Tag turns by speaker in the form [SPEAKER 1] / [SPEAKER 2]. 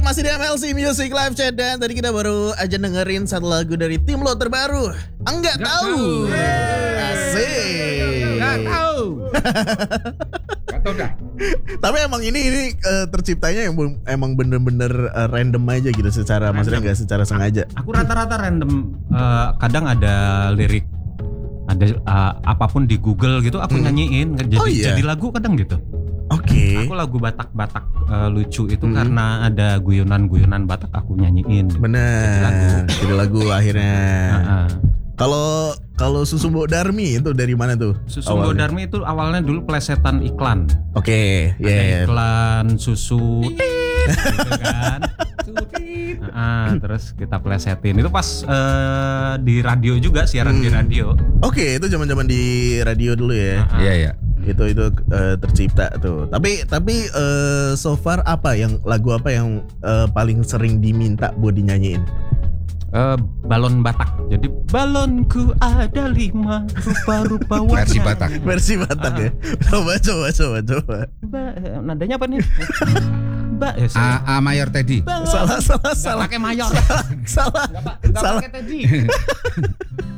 [SPEAKER 1] masih di MLC Music Live Chat dan tadi kita baru aja dengerin satu lagu dari tim lo terbaru. Enggak tahu. Asik.
[SPEAKER 2] Enggak tahu. Enggak tahu dah.
[SPEAKER 1] Tapi emang ini terciptanya emang bener-bener random aja gitu secara maksudnya nggak secara sengaja.
[SPEAKER 3] Aku rata-rata random. Kadang ada lirik, ada apapun di Google gitu aku nyanyiin. Jadi lagu kadang gitu.
[SPEAKER 1] Oke.
[SPEAKER 3] Aku lagu Batak-Batak lucu itu karena ada guyonan-guyonan Batak aku nyanyiin.
[SPEAKER 1] Bener. Jadi lagu akhirnya. Kalau Susu Mbok Darmi itu dari mana tuh?
[SPEAKER 3] Susu Mbok Darmi itu awalnya dulu plesetan iklan.
[SPEAKER 1] Oke,
[SPEAKER 3] iklan susu gitu kan. Terus kita plesetin. Itu pas di radio juga, siaran di radio.
[SPEAKER 1] Oke, itu zaman-zaman di radio dulu ya.
[SPEAKER 2] Iya.
[SPEAKER 1] Itu tercipta tuh. Tapi so far lagu apa yang paling sering diminta buat dinyanyiin?
[SPEAKER 3] Balon Batak. Jadi balonku ada 5 rupa-rupa warna.
[SPEAKER 1] Versi Batak ya. Coba.
[SPEAKER 3] Nadanya apa nih?
[SPEAKER 2] A mayor Teddy.
[SPEAKER 1] Salah.
[SPEAKER 3] Pakai mayor.
[SPEAKER 1] Salah.
[SPEAKER 3] Enggak pakai Teddy.